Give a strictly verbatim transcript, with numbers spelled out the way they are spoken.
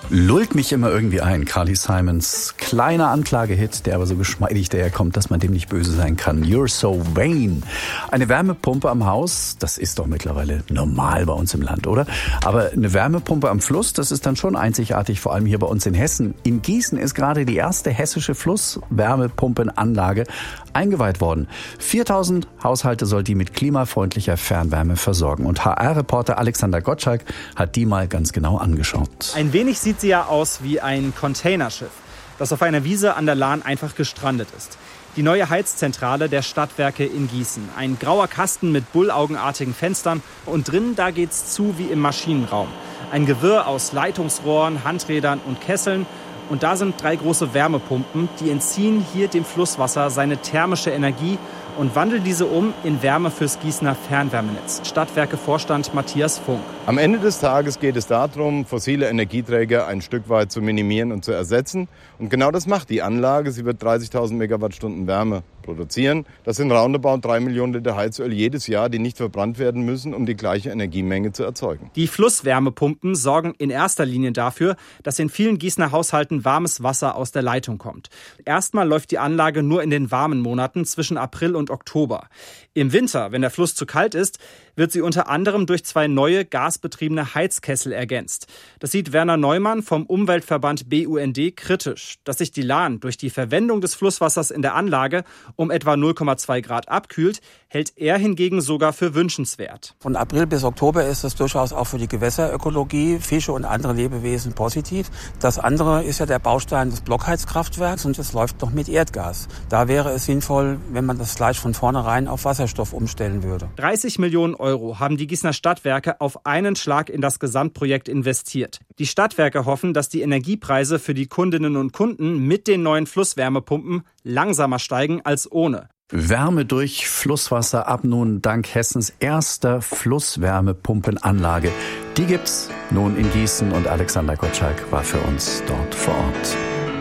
Lullt mich immer irgendwie ein. Carly Simons kleiner Anklagehit, der aber so geschmeidig daherkommt, dass man dem nicht böse sein kann. You're so vain. Eine Wärmepumpe am Haus, das ist doch mittlerweile normal bei uns im Land, oder? Aber eine Wärmepumpe am Fluss, das ist dann schon einzigartig, vor allem hier bei uns in Hessen. In Gießen ist gerade die erste hessische Flusswärmepumpenanlage eingeweiht worden. viertausend Haushalte soll die mit klimafreundlicher Fernwärme versorgen. Und H R-Reporter Alexander Gottschalk hat die mal ganz genau angeschaut. Ein wenig sieht sie ja aus wie ein Containerschiff, das auf einer Wiese an der Lahn einfach gestrandet ist. Die neue Heizzentrale der Stadtwerke in Gießen. Ein grauer Kasten mit bullaugenartigen Fenstern und drinnen, da geht's zu wie im Maschinenraum. Ein Gewirr aus Leitungsrohren, Handrädern und Kesseln. Und da sind drei große Wärmepumpen, die entziehen hier dem Flusswasser seine thermische Energie und wandeln diese um in Wärme fürs Gießener Fernwärmenetz. Stadtwerke-Vorstand Matthias Funk. Am Ende des Tages geht es darum, fossile Energieträger ein Stück weit zu minimieren und zu ersetzen. Und genau das macht die Anlage. Sie wird dreißigtausend Megawattstunden Wärme produzieren. Das sind roundabout drei Millionen Liter Heizöl jedes Jahr, die nicht verbrannt werden müssen, um die gleiche Energiemenge zu erzeugen. Die Flusswärmepumpen sorgen in erster Linie dafür, dass in vielen Gießener Haushalten warmes Wasser aus der Leitung kommt. Erstmal läuft die Anlage nur in den warmen Monaten zwischen April und Oktober. Im Winter, wenn der Fluss zu kalt ist, wird sie unter anderem durch zwei neue gasbetriebene Heizkessel ergänzt. Das sieht Werner Neumann vom Umweltverband B U N D kritisch. Dass sich die Lahn durch die Verwendung des Flusswassers in der Anlage um etwa null Komma zwei Grad abkühlt, hält er hingegen sogar für wünschenswert. Von April bis Oktober ist es durchaus auch für die Gewässerökologie, Fische und andere Lebewesen positiv. Das andere ist ja der Baustein des Blockheizkraftwerks und es läuft noch mit Erdgas. Da wäre es sinnvoll, wenn man das gleich von vornherein auf Wasserstoff umstellen würde. dreißig Millionen Euro haben die Gießener Stadtwerke auf einen Schlag in das Gesamtprojekt investiert. Die Stadtwerke hoffen, dass die Energiepreise für die Kundinnen und Kunden mit den neuen Flusswärmepumpen langsamer steigen als ohne. Wärme durch Flusswasser ab nun dank Hessens erster Flusswärmepumpenanlage. Die gibt's nun in Gießen und Alexander Gottschalk war für uns dort vor Ort.